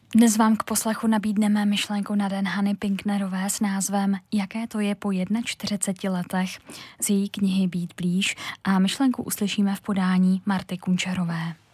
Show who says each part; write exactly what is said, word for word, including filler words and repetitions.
Speaker 1: Dnes vám k poslechu nabídneme myšlenku na den Hany Pinknerové s názvem Jaké to je po čtyřiceti jedné letech z její knihy Být blíž a myšlenku uslyšíme v podání Marty Kunčarové.